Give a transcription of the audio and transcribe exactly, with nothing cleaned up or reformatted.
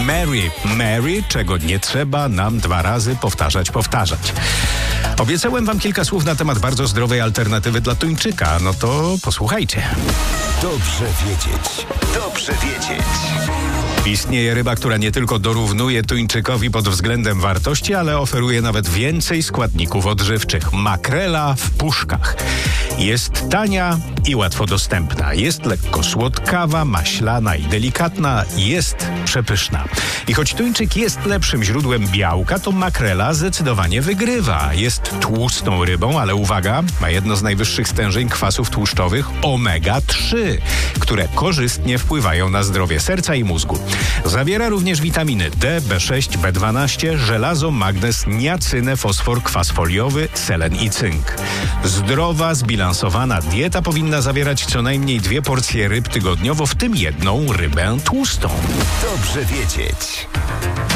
Mary. Mary, czego nie trzeba nam dwa razy powtarzać, powtarzać. Obiecałem wam kilka słów na temat bardzo zdrowej alternatywy dla tuńczyka. No to posłuchajcie. Dobrze wiedzieć. Dobrze wiedzieć. Istnieje ryba, która nie tylko dorównuje tuńczykowi pod względem wartości, ale oferuje nawet więcej składników odżywczych. Makrela w puszkach. Jest tania i łatwo dostępna. Jest lekko słodkawa, maślana i delikatna. Jest przepyszna. I choć tuńczyk jest lepszym źródłem białka, to makrela zdecydowanie wygrywa. Jest tłustą rybą, ale uwaga, ma jedno z najwyższych stężeń kwasów tłuszczowych omega trzy, które korzystnie wpływają na zdrowie serca i mózgu. Zawiera również witaminy D, B sześć, B dwanaście, żelazo, magnez, niacynę, fosfor, kwas foliowy, selen i cynk. Zdrowa, zbilansowana dieta powinna zawierać co najmniej dwie porcje ryb tygodniowo, w tym jedną rybę tłustą. Dobrze wiedzieć.